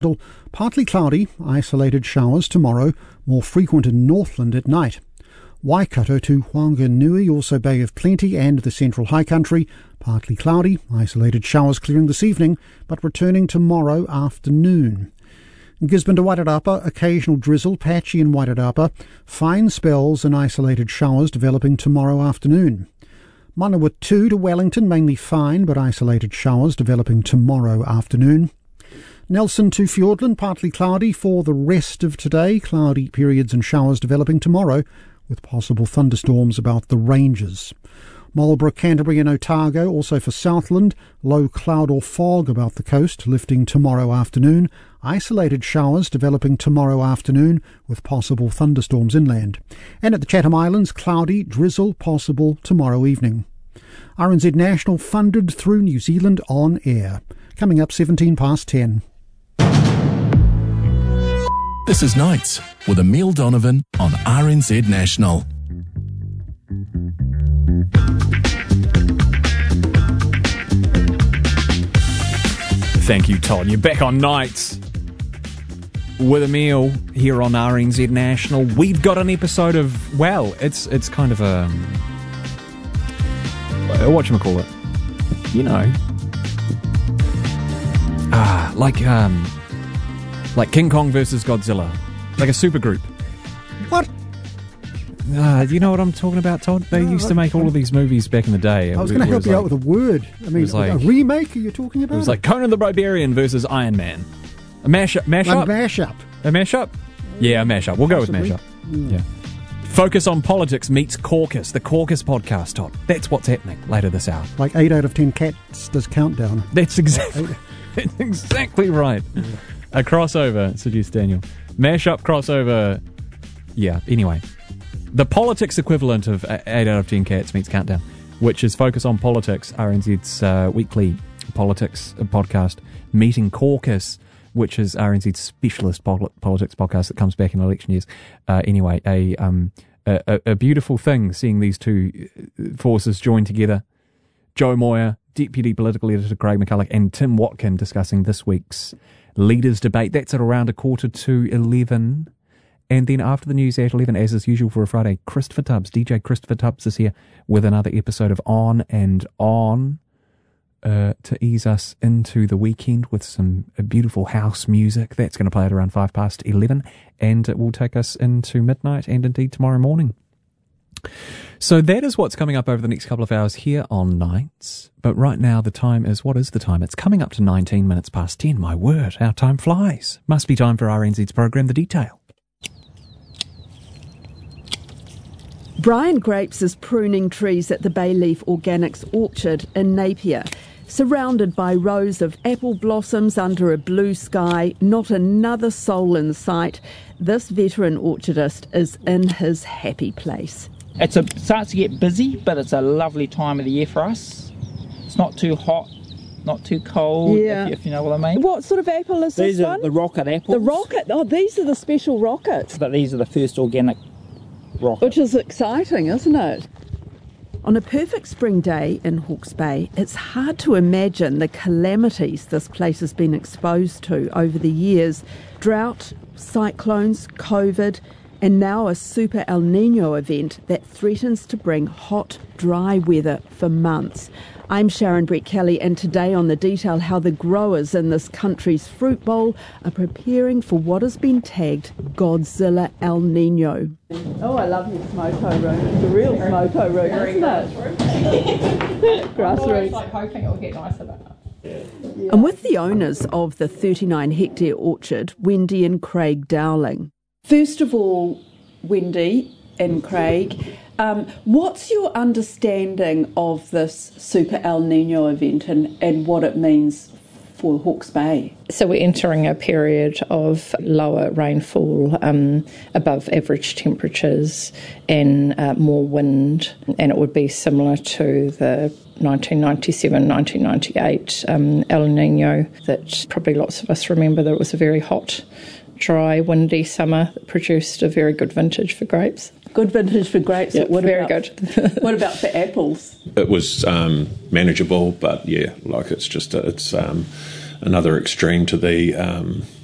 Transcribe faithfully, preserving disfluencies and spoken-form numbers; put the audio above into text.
Partly cloudy, isolated showers tomorrow, more frequent in Northland at night. Waikato to Whanganui, also Bay of Plenty and the Central High Country, partly cloudy, isolated showers clearing this evening, but returning tomorrow afternoon. Gisborne to Wairarapa, occasional drizzle, patchy in Wairarapa, fine spells and isolated showers developing tomorrow afternoon. Manawatu to Wellington, mainly fine but isolated showers developing tomorrow afternoon. Nelson to Fiordland, partly cloudy for the rest of today, cloudy periods and showers developing tomorrow, with possible thunderstorms about the ranges. Marlborough, Canterbury and Otago, also for Southland, low cloud or fog about the coast, lifting tomorrow afternoon, isolated showers developing tomorrow afternoon, with possible thunderstorms inland. And at the Chatham Islands, cloudy, drizzle possible tomorrow evening. R N Z National funded through New Zealand On Air. Coming up seventeen past ten. This is Nights with Emile Donovan on R N Z National. Thank you, Todd. You're back on Nights with Emile here on R N Z National. We've got an episode of, well, it's it's kind of a, whatchamacallit, you know, ah, like, um, like King Kong versus Godzilla, like a supergroup. What? Uh, do you know what I'm talking about, Todd? They No, used to make all of these movies back in the day. I was going to help you like, out with a word. I mean, like, a remake are you talking about? It was like Conan the Barbarian versus Iron Man. A mashup. Mashup? A mashup. A mashup? Yeah, a mashup. We'll Possibly. go with mashup. Mm. Yeah. Focus on Politics meets Caucus, the Caucus podcast, Todd. That's what's happening later this hour. Like eight out of ten cats does countdown. That's exactly, that's exactly right. Yeah. A crossover, suggests Daniel. Mashup crossover. Yeah, anyway. The politics equivalent of eight out of ten cats meets Countdown, which is Focus on Politics, R N Z's uh, weekly politics podcast, meeting Caucus, which is R N Z's specialist pol- politics podcast that comes back in election years. Uh, anyway, a, um, a a beautiful thing seeing these two forces join together. Joe Moyer, Deputy Political Editor Craig McCulloch, and Tim Watkin discussing this week's Leaders' Debate. That's at around a quarter to eleven. And then after the news at eleven, as is usual for a Friday, Christopher Tubbs, D J Christopher Tubbs is here with another episode of On and On uh, to ease us into the weekend with some uh, beautiful house music. That's going to play at around five past eleven, and it will take us into midnight and indeed tomorrow morning. So that is what's coming up over the next couple of hours here on Nights. But right now the time is, what is the time? It's coming up to nineteen minutes past ten. My word, how time flies. Must be time for R N Z's program, The Detail. Brian Grapes is pruning trees at the Bayleaf Organics Orchard in Napier. Surrounded by rows of apple blossoms under a blue sky, not another soul in sight, this veteran orchardist is in his happy place. It's a, it starts to get busy, but it's a lovely time of the year for us. It's not too hot, not too cold, Yeah. if, if you know what I mean. What sort of apple is These this are one? the rocket apples. The rocket? Oh, these are the special rockets. But these are the first organic rockets. Which is exciting, isn't it? On a perfect spring day in Hawke's Bay, it's hard to imagine the calamities this place has been exposed to over the years. Drought, cyclones, COVID, and now a super El Nino event that threatens to bring hot, dry weather for months. I'm Sharon Brett Kelly, and today on The Detail, how the growers in this country's fruit bowl are preparing for what has been tagged Godzilla El Nino. Oh, I love your smoko room. It's a real smoko room, isn't it? Grassroots. I'm like hoping it will get nicer, but... And with the owners of the thirty-nine hectare orchard, Wendy and Craig Dowling. First of all, Wendy and Craig, um, what's your understanding of this Super El Nino event and, and what it means for Hawke's Bay? So we're entering a period of lower rainfall, um, above average temperatures and uh, more wind, and it would be similar to the nineteen ninety-seven nineteen ninety-eight um, El Nino that probably lots of us remember, that it was a very hot, dry, windy summer that produced a very good vintage for grapes. Good vintage for grapes. Yep, what very about, good. What about for apples? It was um, manageable, but yeah, like it's just a, it's um, another extreme to the um,